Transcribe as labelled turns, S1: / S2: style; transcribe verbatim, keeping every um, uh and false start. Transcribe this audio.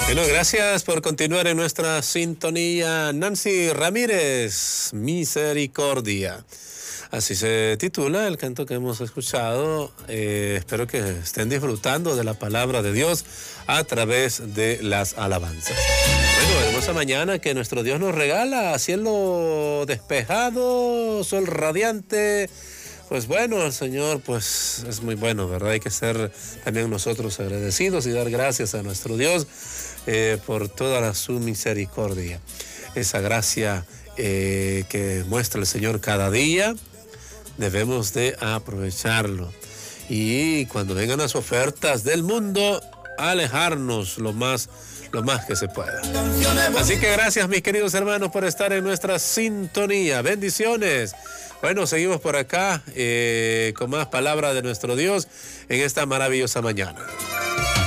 S1: Bueno, gracias por continuar en nuestra sintonía. Nancy Ramírez, Misericordia. Así se titula el canto que hemos escuchado. Eh, espero que estén disfrutando de la palabra de Dios a través de las alabanzas. Bueno, hermosa mañana que nuestro Dios nos regala, cielo despejado, sol radiante. Pues bueno, el Señor pues es muy bueno, ¿verdad? Hay que ser también nosotros agradecidos y dar gracias a nuestro Dios eh, por toda su misericordia. Esa gracia eh, que muestra el Señor cada día, debemos de aprovecharlo. Y cuando vengan las ofertas del mundo, alejarnos lo más, lo más que se pueda. Así que gracias, mis queridos hermanos, por estar en nuestra sintonía. Bendiciones. Bueno, seguimos por acá eh, con más palabra de nuestro Dios en esta maravillosa mañana.